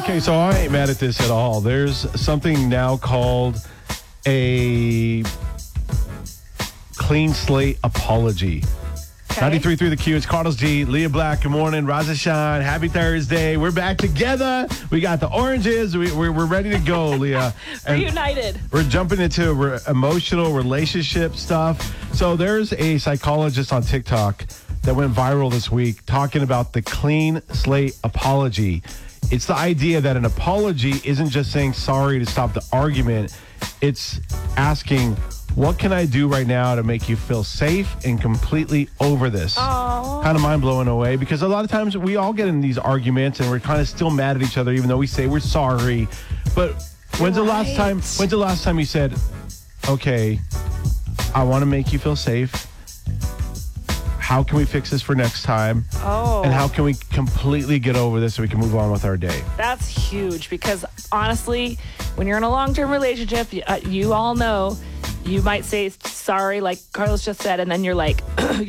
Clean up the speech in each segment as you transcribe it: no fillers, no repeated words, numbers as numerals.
Okay, so I ain't mad at this at all. There's something now called a clean slate apology. Okay. 93.3 The Q. It's Carlos G. Leah Black. Good morning. Raza Shine. Happy Thursday. We're back together. We got the oranges. We're ready to go, Leah. Reunited. We're jumping into emotional relationship stuff. So there's a psychologist on TikTok that went viral this week talking about the clean slate apology. It's the idea that an apology isn't just saying sorry to stop the argument. It's asking, what can I do right now to make you feel safe and completely over this? Aww. Kind of mind-blowing away, because a lot of times we all get in these arguments and we're kind of still mad at each other even though we say we're sorry. But when's the last time you said, okay, I want to make you feel safe. How can we fix this for next time? Oh. And how can we completely get over this so we can move on with our day? That's huge because honestly, when you're in a long-term relationship, you all know you might say sorry, like Carlos just said, and then you're like,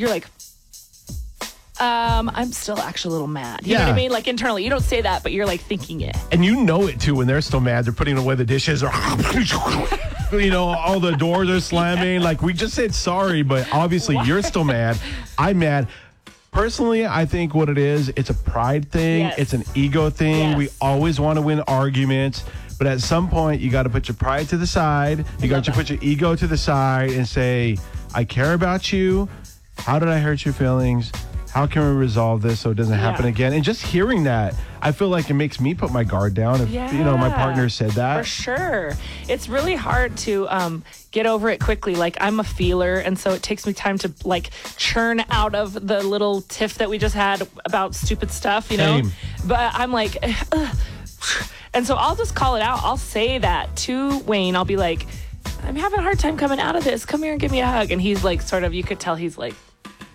I'm still actually a little mad. You know what I mean? Like internally, you don't say that, but you're like thinking it. And you know it too when they're still mad. They're putting away the dishes or, all the doors are slamming. Like we just said sorry, but obviously you're still mad. I'm mad. Personally, I think what it is, it's a pride thing. Yes. It's an ego thing. Yes. We always want to win arguments. But at some point, you got to put your pride to the side. You got to put your ego to the side and say, I care about you. How did I hurt your feelings? How can we resolve this so it doesn't happen again? And just hearing that, I feel like it makes me put my guard down if, my partner said that. For sure. It's really hard to get over it quickly. Like, I'm a feeler, and so it takes me time to, like, churn out of the little tiff that we just had about stupid stuff, Same. But I'm like, ugh. And so I'll just call it out. I'll say that to Wayne. I'll be like, I'm having a hard time coming out of this. Come here and give me a hug. And he's like, sort of, you could tell he's like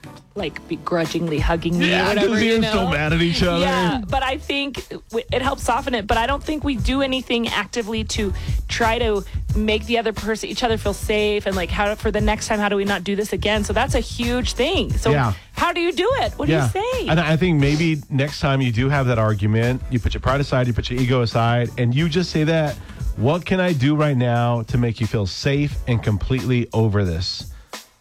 begrudgingly hugging me or whatever. Because they're still mad at each other. Yeah, but I think it helps soften it. But I don't think we do anything actively to try to make the other person, each other feel safe and like for the next time, how do we not do this again? So that's a huge thing. So how do you do it? What do you say? And I think maybe next time you do have that argument, you put your pride aside, you put your ego aside, and you just say that, what can I do right now to make you feel safe and completely over this?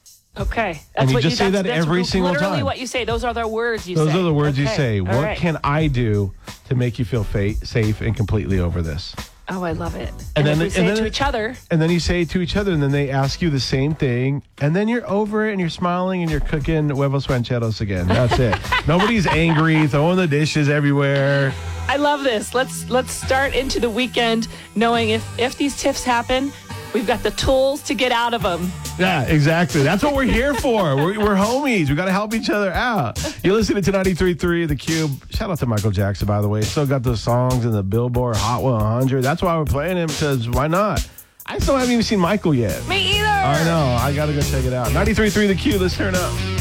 Okay. And you just say that every single time. Literally what you say. Those are the words you say. Those are the words you say. All what can I do to make you feel safe and completely over this? Oh, I love it. And then we say it to each other. And then you say it to each other, and then they ask you the same thing, and then you're over it, and you're smiling, and you're cooking huevos rancheros again. That's it. Nobody's angry, throwing the dishes everywhere. I love this. Let's start into the weekend knowing if these tiffs happen, we've got the tools to get out of them. Yeah, exactly. That's what we're here for. We're homies. We got to help each other out. You're listening to 93.3 The Cube. Shout out to Michael Jackson, by the way. Still got those songs in the Billboard Hot 100. That's why we're playing him, because why not? I still haven't even seen Michael yet. Me either. I know. I got to go check it out. 93.3 The Cube. Let's turn up.